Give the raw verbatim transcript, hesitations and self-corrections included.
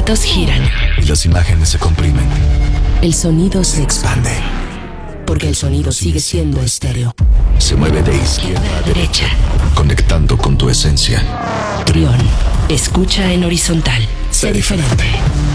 aparatos giran. Y las imágenes se comprimen. El sonido se expande. Expande. Porque el sonido sigue siendo estéreo. Se mueve de izquierda a derecha, conectando con tu esencia. Trión. Escucha en horizontal. Sé diferente.